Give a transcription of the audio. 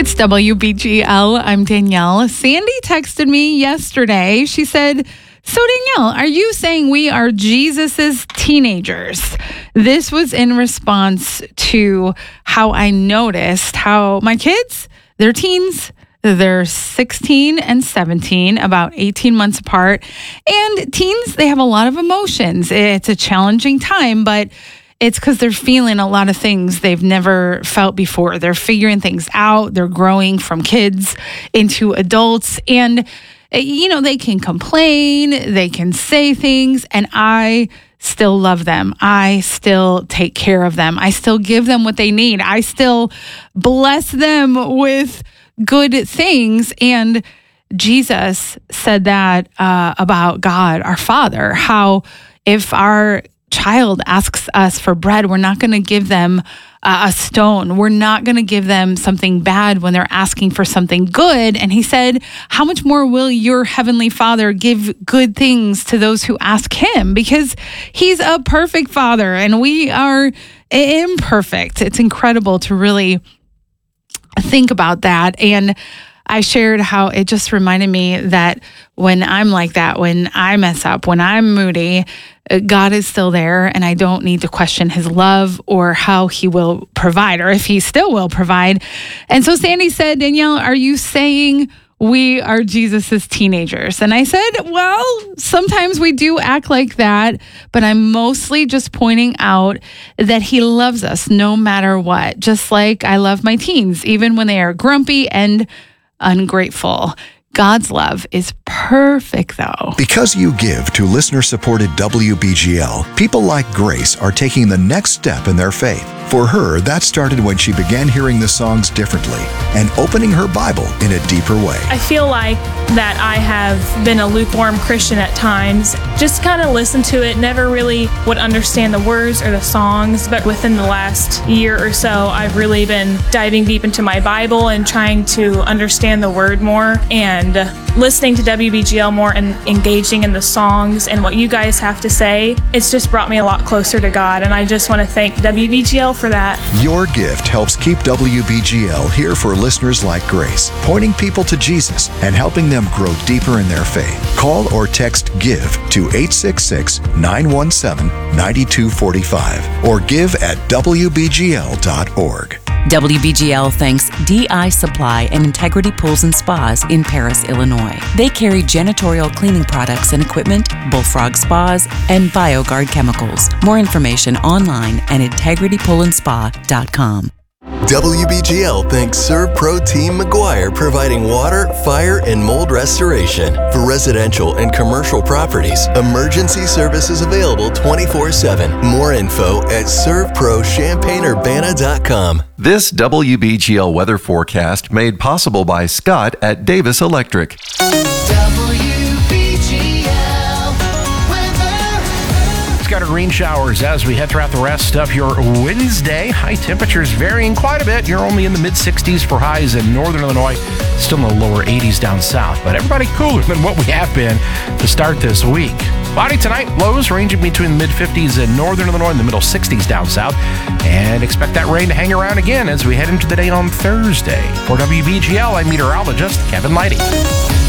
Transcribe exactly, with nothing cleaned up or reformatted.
It's W B G L. I'm Danielle. Sandy texted me yesterday. She said, so Danielle, are you saying we are Jesus's teenagers? This was in response to how I noticed how my kids, they're teens, they're sixteen and seventeen, about eighteen months apart. And teens, they have a lot of emotions. It's a challenging time, but it's because they're feeling a lot of things they've never felt before. They're figuring things out. They're growing from kids into adults. And, you know, they can complain. They can say things. And I still love them. I still take care of them. I still give them what they need. I still bless them with good things. And Jesus said that uh, about God, our Father, how if our child asks us for bread, we're not going to give them uh, a stone. We're not going to give them something bad when they're asking for something good. And he said, how much more will your heavenly Father give good things to those who ask him? Because he's a perfect Father and we are imperfect. It's incredible to really think about that. And I shared how it just reminded me that when I'm like that, when I mess up, when I'm moody, God is still there and I don't need to question his love or how he will provide or if he still will provide. And so Sandy said, Danielle, are you saying we are Jesus's teenagers? And I said, well, sometimes we do act like that, but I'm mostly just pointing out that he loves us no matter what, just like I love my teens, even when they are grumpy and ungrateful. God's love is perfect, though. Because you give to listener-supported W B G L, people like Grace are taking the next step in their faith. For her, that started when she began hearing the songs differently and opening her Bible in a deeper way. I feel like that I have been a lukewarm Christian at times. Just kind of listened to it, never really would understand the words or the songs, but within the last year or so, I've really been diving deep into my Bible and trying to understand the word more and listening to W B G L more and engaging in the songs and what you guys have to say. It's just brought me a lot closer to God, and I just want to thank W B G L for that. Your gift helps keep W B G L here for listeners like Grace, pointing people to Jesus and helping them grow deeper in their faith. Call or text GIVE to eight six six, nine one seven, nine two four five or give at W B G L dot org. W B G L thanks D I Supply and Integrity Pools and Spas in Paris, Illinois. They carry janitorial cleaning products and equipment, Bullfrog Spas, and BioGuard chemicals. More information online at integrity pool and spa dot com. W B G L thanks ServPro Team McGuire, providing water, fire, and mold restoration for residential and commercial properties. Emergency services available twenty-four seven. More info at serv pro champaign urbana dot com. This W B G L weather forecast made possible by Scott at Davis Electric. Scattered rain showers as we head throughout the rest of your Wednesday. High temperatures varying quite a bit. You're only in the mid sixties for highs in northern Illinois, still in the lower eighties down south, but everybody cooler than what we have been to start this week. Cloudy tonight, lows ranging between the mid fifties in northern Illinois and the middle sixties down south, and expect that rain to hang around again as we head into the day on Thursday. For W B G L, I'm meteorologist Kevin Leidy.